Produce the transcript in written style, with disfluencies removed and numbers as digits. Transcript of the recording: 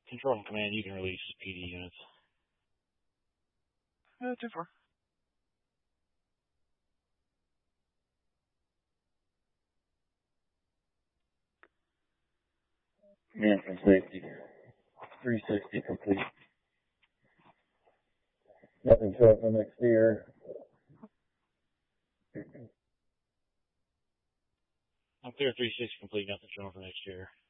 Control and command, you can release PD units. 2-4. Management safety. 360 complete. Nothing showing from exterior. I'm clear 360 complete, nothing showing from exterior.